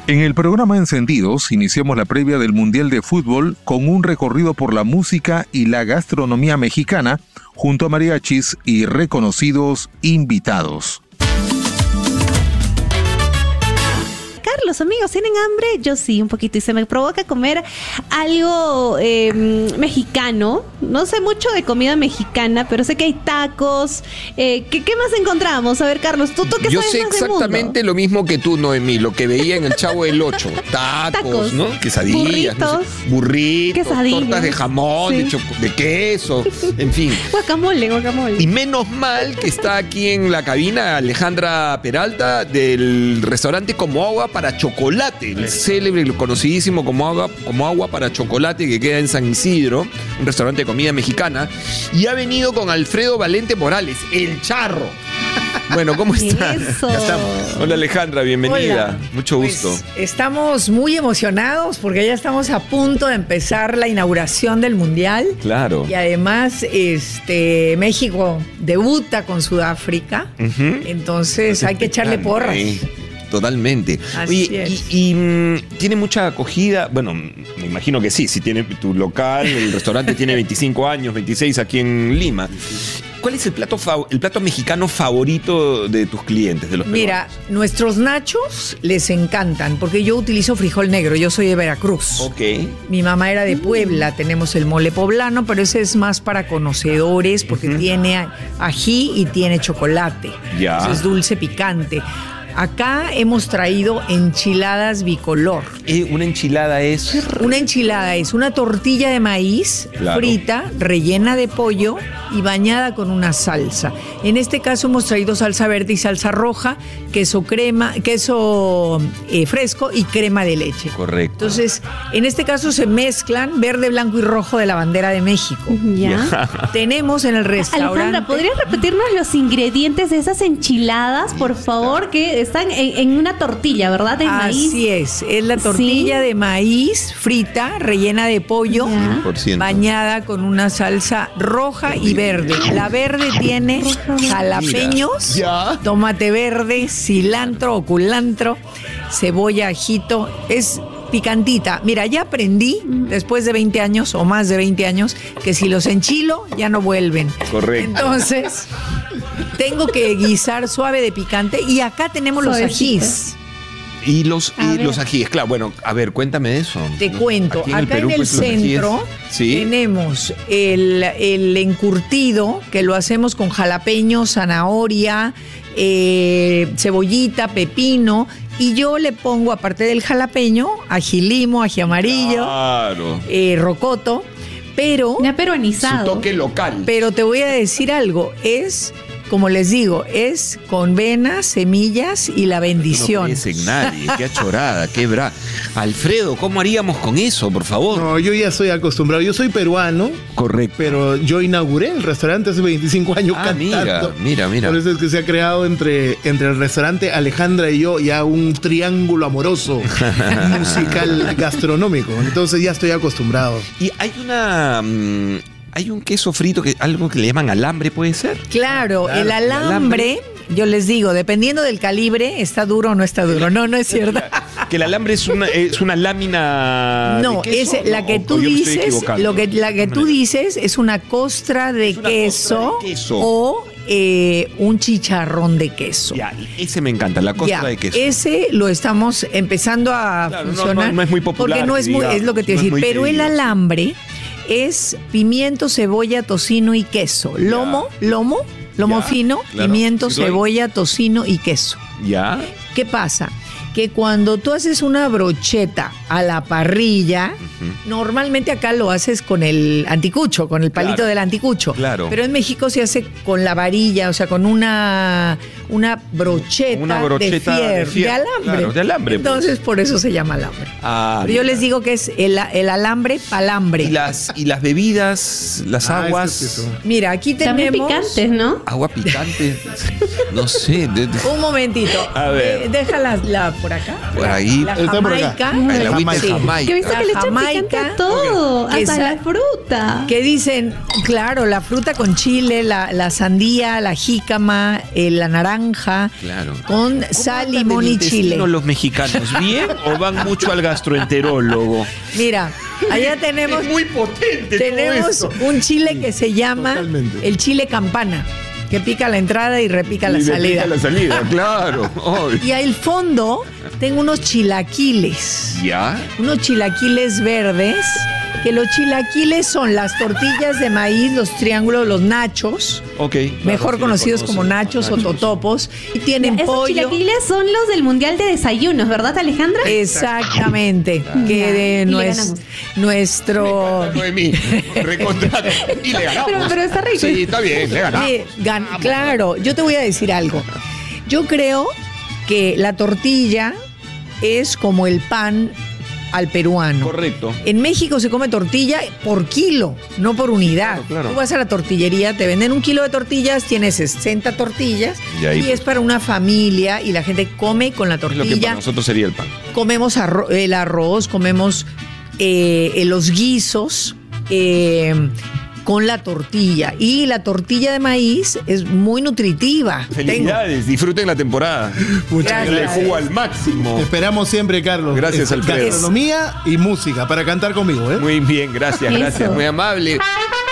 En el programa Encendidos iniciamos la previa del Mundial de Fútbol con un recorrido por la música y la gastronomía mexicana junto a mariachis y reconocidos invitados. Los amigos, ¿tienen hambre? Yo sí, un poquito, y se me provoca comer algo mexicano. No sé mucho de comida mexicana, pero sé que hay tacos. ¿Qué más encontramos? A ver, Carlos, ¿tú qué Yo sabes sé más del exactamente mundo? lo mismo que tú, Noemí, lo que veía en el Chavo del Ocho. Tacos, ¿no? Quesadillas, burritos, tortas de jamón, sí, de queso, en fin. Guacamole. Y menos mal que está aquí en la cabina Alejandra Peralta del restaurante Como Agua para Chocolate, el célebre y conocidísimo como agua para chocolate que queda en San Isidro, un restaurante de comida mexicana, y ha venido con Alfredo Valente Morales, el charro. Bueno, ¿cómo estás? Eso. Ya estamos. Hola Alejandra, bienvenida. Hola. Mucho gusto. Pues, estamos muy emocionados porque ya estamos a punto de empezar la inauguración del Mundial. Claro. Y además, México debuta con Sudáfrica. Entonces hay que echarle porras. Totalmente. Así Oye, es. ¿Tiene mucha acogida? Bueno, me imagino que sí, si tiene tu local, el restaurante tiene 25 años, 26 aquí en Lima. ¿Cuál es el plato mexicano favorito de tus clientes, de los Mira, peruanos? nuestros nachos les encantan porque yo utilizo frijol negro, yo soy de Veracruz. Ok. Mi mamá era de Puebla, tenemos el mole poblano, pero ese es más para conocedores porque tiene ají y tiene chocolate. Ya. Entonces es dulce, picante. Acá hemos traído enchiladas bicolor. Una enchilada es... Una enchilada es una tortilla de maíz Claro. frita, rellena de pollo y bañada con una salsa. En este caso hemos traído salsa verde y salsa roja, queso fresco y crema de leche. Correcto. Entonces, en este caso se mezclan verde, blanco y rojo de la bandera de México. Ya. Tenemos en el restaurante... Alejandra, ¿podrías repetirnos los ingredientes de esas enchiladas, por favor? Que están en una tortilla, ¿verdad? De maíz. Así es la tortilla de maíz frita, rellena de pollo, Ya. 100%. bañada con una salsa roja y verde. La verde tiene jalapeños, Ya. tomate verde, cilantro o culantro, cebolla, ajito. Es picantita. Mira, ya aprendí después de 20 años o más de 20 años que si los enchilo ya no vuelven. Correcto. Entonces, tengo que guisar suave de picante y acá tenemos los Suavecito. ajís. Y los ver. ajíes, claro. Bueno, a ver, cuéntame de eso. Te cuento, Aquí acá Perú, en el pues, los ajíes. centro Sí. tenemos el encurtido que lo hacemos con jalapeño, zanahoria, cebollita, pepino, y yo le pongo, aparte del jalapeño, ají limo, ají amarillo, Claro. rocoto, pero Ya Su peruanizado. toque local. te voy a decir algo, es, como les digo, es con venas, semillas y la bendición. No piensa en nadie, qué achorada, qué bra. Alfredo, ¿cómo haríamos con eso, por favor? No, yo ya estoy acostumbrado. Yo soy peruano, Correcto. pero yo inauguré el restaurante hace 25 años cantando. Mira. Por eso es que se ha creado entre el restaurante Alejandra y yo ya un triángulo amoroso musical gastronómico. Entonces ya estoy acostumbrado. Y hay hay un queso frito, algo que le llaman alambre, ¿puede ser? Claro, el alambre, yo les digo, dependiendo del calibre, ¿está duro o no está duro? No, no es cierto. Que el alambre es una lámina No, de queso. es la que tú yo me estoy dices, equivocando. la que tú dices es una costra de Es una queso costra de queso. o un chicharrón de queso. Ya, ese me encanta, la costra Ya, de queso. ese lo estamos empezando a Claro, no, funcionar. no es muy popular, porque no es que muy, es lo que te digamos, decir. no es muy Pero el querido, sí. alambre es pimiento, cebolla, tocino y queso. Lomo Ya, fino, claro. pimiento, Sí, doy. cebolla, tocino y queso. Ya. ¿Qué pasa? Que cuando tú haces una brocheta a la parrilla, normalmente acá lo haces con el anticucho, con el palito Claro. del anticucho. Claro. Pero en México se hace con la varilla, o sea, con una brocheta, de alambre. Claro, de alambre, pues. Entonces, por eso se llama alambre. Ah, Pero yo mira. les digo que es el alambre palambre. Y las bebidas, las aguas. es que eso. Mira, aquí También tenemos... picantes, ¿no? Agua picante. No sé. Un momentito. A ver. Déjala por acá. Por ahí. La Está por acá. jamaica. El agüita de Sí. Jamaica. Que he visto que le echan Jamaica, picante a todo, que hasta sa- la fruta. Que dicen, claro, la fruta con chile, la sandía, la jícama, la naranja naranja, Claro. con sal, limón y chile. ¿Los mexicanos bien o van mucho al gastroenterólogo? Mira, allá tenemos, Es muy potente tenemos todo esto. un chile que se llama Totalmente. el chile campana, que pica la entrada y repica la Y le salida. pica la salida, claro. Ay. Y al fondo tengo unos chilaquiles. ¿Ya? Unos chilaquiles verdes, que los chilaquiles son las tortillas de maíz, los triángulos, los nachos, Ok. mejor conocidos como nachos o totopos, y tienen Esos pollo. chilaquiles son los del Mundial de Desayunos, ¿verdad, Alejandra? Exactamente, que de Y le ganamos. nuestro... Noemí, recontrato. Y le ganamos. Pero está rico. Sí, está bien, le ganamos. Claro, yo te voy a decir algo. Yo creo que la tortilla es como el pan al peruano. Correcto. En México se come tortilla por kilo, no por unidad. Claro, claro. Tú vas a la tortillería, te venden 1 kilo de tortillas, tienes 60 tortillas Y ahí, y es para una familia y la gente come con la Es lo que tortilla. para nosotros sería el pan. Comemos el arroz, comemos los guisos con la tortilla. Y la tortilla de maíz es muy nutritiva. Felicidades, disfruten la temporada. Muchas Gracias. Le jugo al máximo. Te esperamos siempre, Carlos. Gracias, Alfredo. Gastronomía y música para cantar conmigo, ¿eh? Muy bien, gracias, Eso. gracias. Muy amable.